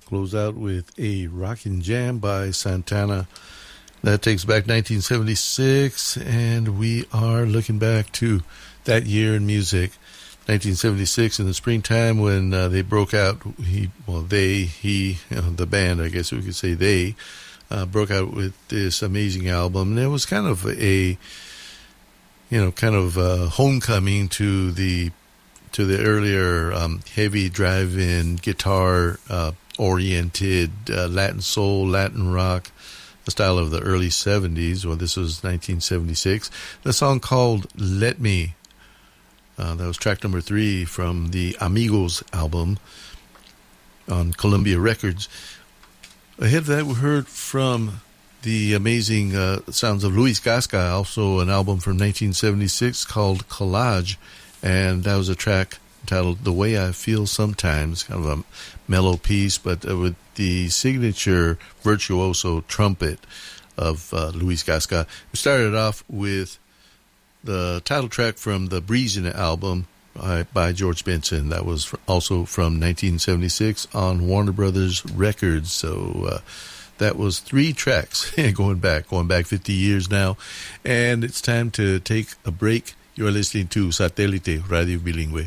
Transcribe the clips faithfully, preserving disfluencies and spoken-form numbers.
Close out with a Rockin' Jam by Santana. That takes back nineteen seventy-six, and we are looking back to that year in music. nineteen seventy-six, in the springtime, when uh, they broke out. He, well, they, he, you know, the band, I guess we could say they, uh, broke out with this amazing album. And it was kind of a, you know, kind of a homecoming to the to the earlier um, heavy drive-in guitar uh, oriented uh, Latin soul, Latin rock, the style of the early seventies. Well, this was nineteen seventy-six. The song called Let Me. Uh, that was track number three from the Amigos album on Columbia Records. Ahead of that, we heard from the amazing uh, sounds of Luis Gasca, also an album from nineteen seventy-six called Collage, and that was a track entitled The Way I Feel Sometimes, kind of a mellow piece, but uh, with the signature virtuoso trumpet of uh, Luis Gasca. We started off with the title track from the Breezin' album by, by George Benson. That was also from nineteen seventy-six on Warner Brothers Records. So uh, that was three tracks going back, going back fifty years now. And it's time to take a break. You're listening to Satellite Radio Bilingüe.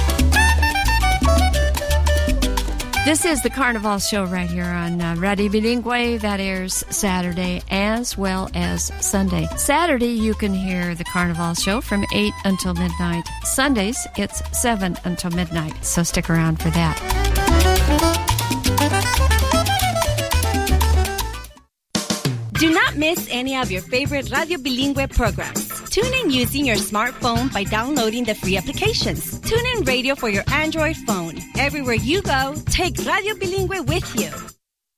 This is the Carnival Show right here on uh, Radio Bilingüe. That airs Saturday as well as Sunday. Saturday, you can hear the Carnival Show from eight until midnight. Sundays, it's seven until midnight. So stick around for that. Do not miss any of your favorite Radio Bilingüe programs. Tune in using your smartphone by downloading the free applications. Tune in radio for your Android phone. Everywhere you go, take Radio Bilingüe with you.